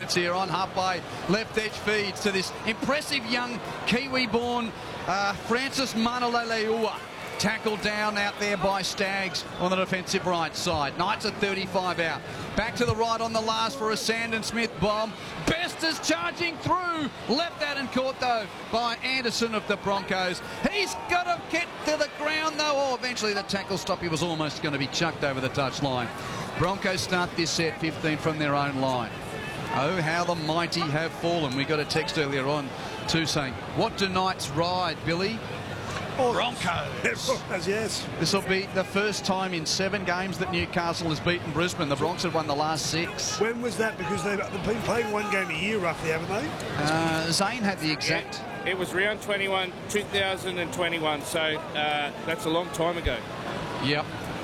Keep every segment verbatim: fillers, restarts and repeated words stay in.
seconds here on halfway. Left edge feeds to this impressive young Kiwi-born uh, Francis Manaleleua. Tackled down out there by Staggs on the defensive right side. Knights at thirty-five out. Back to the right on the last for a Sandon Smith bomb. Best is charging through. Left that and caught though by Anderson of the Broncos. He's got to get to the ground though. Oh, eventually the tackle stop. He was almost going to be chucked over the touchline. Broncos start this set fifteen from their own line. Oh, how the mighty have fallen. We got a text earlier on too saying, what do Knights ride, Billy? Oh, Broncos. Yes. This will be the first time in seven games that Newcastle has beaten Brisbane. The Bronx have won the last six. When was that? Because they've, they've been playing one game a year roughly, haven't they? Uh, Zane had the exact... Yeah, it was round twenty-one, two thousand twenty-one, so uh, that's a long time ago. Yep.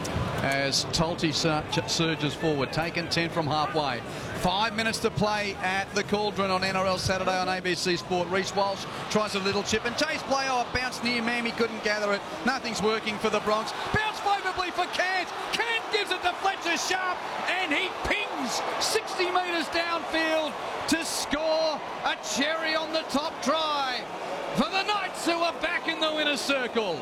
As Tolte surges forward, taken ten from halfway. Five minutes to play at the Cauldron on N R L Saturday on A B C Sport. Reece Walsh tries a little chip and chase play. Oh, it bounced near Mam. He couldn't gather it. Nothing's working for the Bronx. Bounce favourably for Cant. Cant gives it to Fletcher Sharp and he pings sixty metres downfield to score a cherry on the top try for the Knights, who are back in the winner's circle.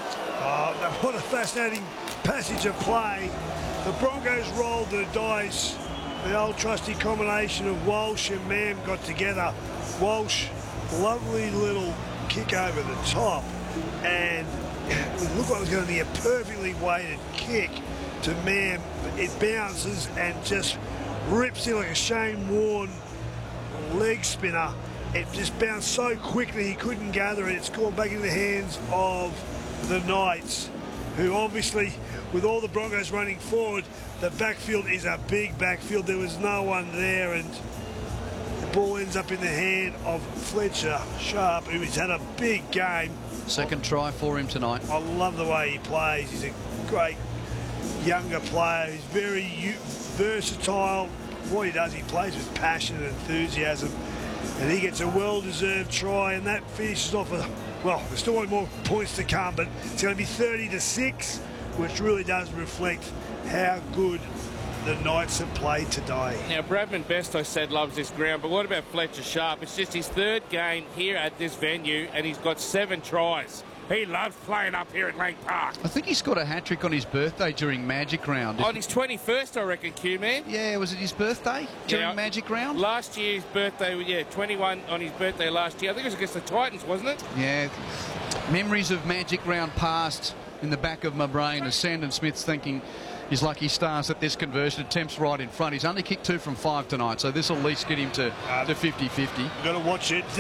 Oh, what a fascinating passage of play. The Broncos rolled the dice. The old trusty combination of Walsh and Mam got together. Walsh, lovely little kick over the top, and it looked like it was going to be a perfectly weighted kick to Mam. It bounces and just rips in like a Shane Warne leg spinner. It just bounced so quickly he couldn't gather it. It's gone back in the hands of the Knights, who obviously, with all the Broncos running forward, the backfield is a big backfield. There was no one there, and the ball ends up in the hand of Fletcher Sharp, who has had a big game. Second try for him tonight. I love the way he plays. He's a great younger player. He's very versatile. What he does, he plays with passion and enthusiasm, and he gets a well-deserved try, and that finishes off a, well, there's still more points to come, but it's going to be thirty to six, which really does reflect how good the Knights have played today. Now, Bradman Best, I said, loves this ground, but what about Fletcher Sharp? It's just his third game here at this venue, and he's got seven tries. He loves playing up here at Lang Park. I think he scored a hat-trick on his birthday during Magic Round. On his twenty-first, I reckon, Q-Man. Yeah, was it his birthday during yeah, Magic Round? Last year's birthday, yeah, twenty-one on his birthday last year. I think it was against the Titans, wasn't it? Yeah. Memories of Magic Round past in the back of my brain as Sandon Smith's thinking his lucky stars at this conversion. Attempts right in front. He's only kicked two from five tonight, so this will at least get him to fifty fifty. You've got to watch it.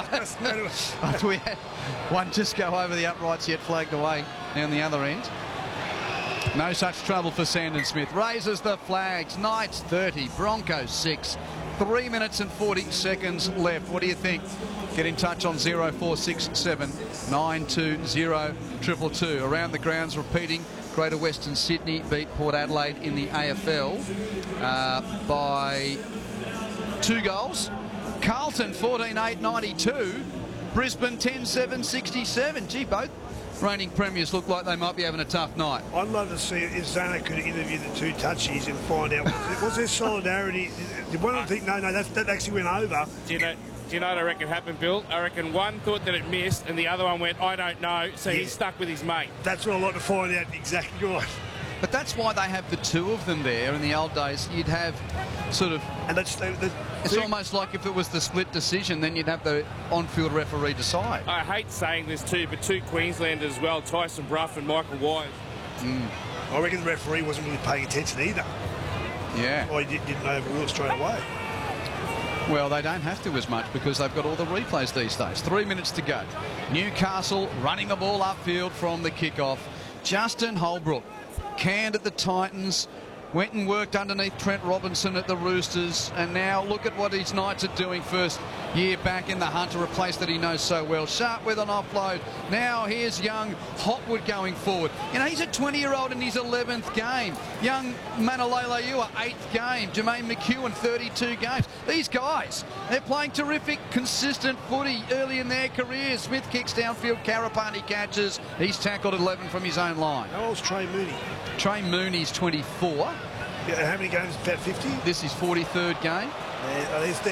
We had one just go over the uprights, yet flagged away down the other end. No such trouble for Sandon Smith. Raises the flags. Knights thirty, Broncos six. Three minutes and forty seconds left. What do you think? Get in touch on zero four six seven nine two zero two two two. Around the grounds repeating. Greater Western Sydney beat Port Adelaide in the A F L uh, by two goals. Carlton fourteen eight ninety-two. Brisbane ten seven sixty-seven. Gee, both reigning premiers look like they might be having a tough night. I'd love to see if Zana could interview the two touchies and find out, was, was there solidarity? Did one of them think, no, no, that, that actually went over? Do you know, do you know what I reckon happened, Bill? I reckon one thought that it missed and the other one went, I don't know, so yeah. He's stuck with his mate. That's what I'd like to find out exactly right. But that's why they have the two of them there. In the old days, you'd have sort of... And that's the, the, it's the, almost like if it was the split decision, then you'd have the on-field referee decide. I hate saying this too, but two Queenslanders as well, Tyson Brough and Michael Wise. Mm. I reckon the referee wasn't really paying attention either. Yeah. Or he didn't know the rule straight away. Well, they don't have to as much because they've got all the replays these days. Three minutes to go. Newcastle running the ball upfield from the kickoff. Justin Holbrook canned at the Titans, went and worked underneath Trent Robinson at the Roosters, and now look at what his Knights are doing first year back in the hunt, to replace that he knows so well. Sharp with an offload. Now here's young Hotwood going forward. You know, he's a twenty-year-old in his eleventh game. Young Manaleleua, eighth game. Jermaine McEwen, thirty-two games. These guys, they're playing terrific, consistent footy early in their careers. Smith kicks downfield, Karapani catches. He's tackled eleven from his own line. How old's Trey Mooney? Trey Mooney's twenty-four. Yeah, how many games? About fifty? This is forty-third game. Yeah,